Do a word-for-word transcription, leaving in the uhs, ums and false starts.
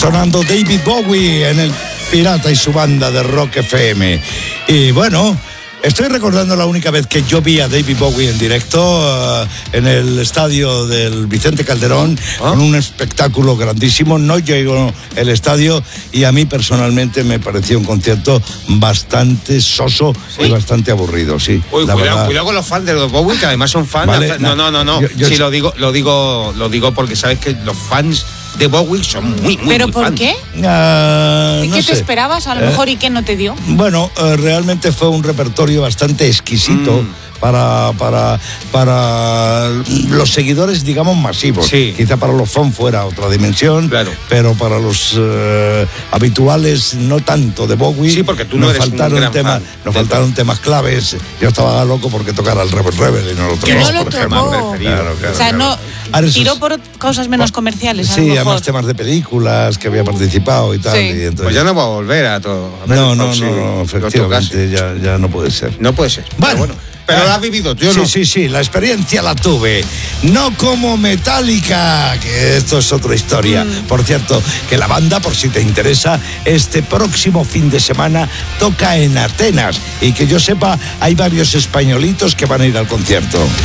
sonando David Bowie en el Pirata y su banda de Rock F M. Y bueno, estoy recordando la única vez que yo vi a David Bowie en directo uh, en el estadio del Vicente Calderón, ¿ah? Con un espectáculo grandísimo. No llegó el estadio y a mí personalmente me pareció un concierto bastante soso, ¿sí? Y bastante aburrido, sí. Uy, cuidado, cuidado con los fans de los Bowie, que además son fans. Vale, de... No, no, no, no. Yo, yo sí, lo digo, lo digo, lo digo porque sabes que los fans de Bowie son muy, muy, ¿Pero muy por fans. qué? Uh, ¿Y no qué sé. te esperabas a lo eh, mejor y qué no te dio? Bueno, uh, realmente fue un repertorio bastante exquisito. Mm. Para, para, para los seguidores, digamos, masivos. Sí. Quizá para los fans fuera otra dimensión, claro. Pero para los uh, habituales no tanto de Bowie. Sí, porque tú no nos eres faltaron un gran temas, fan. Nos faltaron temas claves. Yo estaba loco porque tocara el Rebel Rebel y no lo tocó. Que no lo por tocó. ejemplo. Claro, claro, o sea, claro. no Ahora, tiró esos, por cosas menos comerciales. A sí, lo mejor. además temas de películas que había participado y tal. Sí. Y entonces, pues ya no va a volver a todo. A no, no, no, no, efectivamente, ya, ya no puede ser. No puede ser. Bueno. Pero bueno. Pero lo has vivido, yo sí, no. Sí, sí, la experiencia la tuve. No como Metallica, que esto es otra historia. Mm. Por cierto, que la banda, por si te interesa, este próximo fin de semana toca en Atenas. Y que yo sepa, hay varios españolitos que van a ir al concierto.